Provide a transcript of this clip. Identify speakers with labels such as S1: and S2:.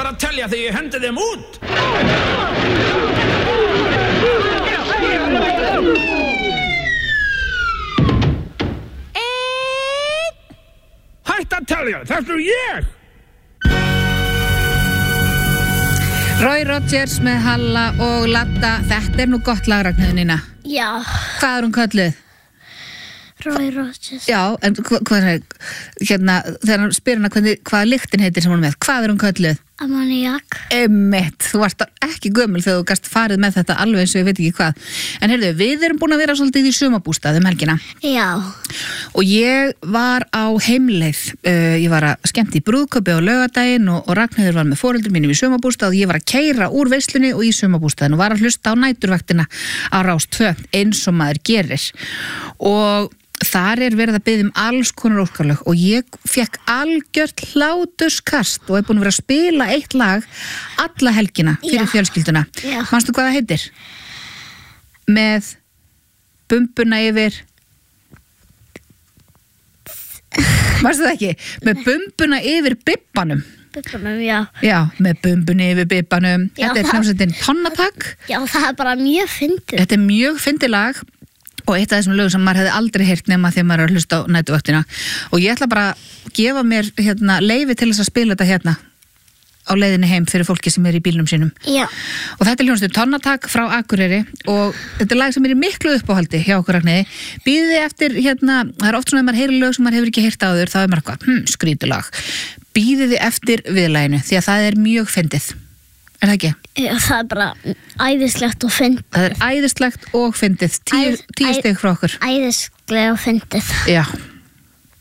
S1: bara að telja þegar ég hendi þeim út. Hætt að telja, þetta ég.
S2: Roy Rogers með Halla og Ladda. Þetta nú gott lag, Ragnheiður.
S3: Já.
S2: Hvað hún kölluð?
S3: Roy Rogers.
S2: Já, en hvað hérna, þegar hann spyr hana hvað lyktin heitir sem hún með, hvað hún kölluð?
S3: Ammoniak.
S2: Einmitt, þú varst ekki gömul þegar þú gast farið með þetta alveg eins og ég veit ekki hvað. En heyrðu, við erum búin að vera svolítið í sumarbústað helgina.
S3: Já.
S2: Og ég var á heimleið, ég var að skemmta í brúðkaupi á laugardaginn og Ragnheiður var með foreldrum mínum í sumarbústað og ég var að keyra úr veislunni og í sumarbústaðin og var að hlusta á næturvaktina á Rás 2 eins og maður gerir. Og þar verið að biðja alls konar óskarlög og ég fekk algjört hláturskast og búin að vera að spila eitt lag alla helgina fyrir fjölskylduna. Manstu hvað það heitir? Með bumbuna yfir Manstu það ekki? Með bumbuna yfir bibbanum.
S3: Bibbanum, já.
S2: Já, með bumbuna yfir bibbanum. Þetta hljómsveitin Tonnatak.
S3: Já, það bara mjög fyndið.
S2: Þetta mjög fyndið lag. Og eitt af þessum lögum sem maður hefði aldrei heyrt nema þegar maður er að hlusta á næturvaktina. Og ég ætla bara að gefa mér leyfi til þess að spila þetta á leiðinni heim fyrir fólki sem í bílnum sínum.
S3: Já.
S2: Og þetta hljómsveit Tonnatak frá Akureyri og þetta lag sem í miklu uppáhaldi hjá okkur Ragnheiði. Bíðið þið eftir, það er oft svona að maður heyrir lög sem maður hefur ekki heyrt áður, þá maður eitthvað, skrítulag. Bíðið þið eftir viðlaginu því að það er mjög fyndið. Er það ekki?
S3: Já, það er bara æðislegt og fyndið.
S2: Það er æðislegt og fyndið. 10 stig frá okkur.
S3: Æðislega og fyndið.
S2: Já.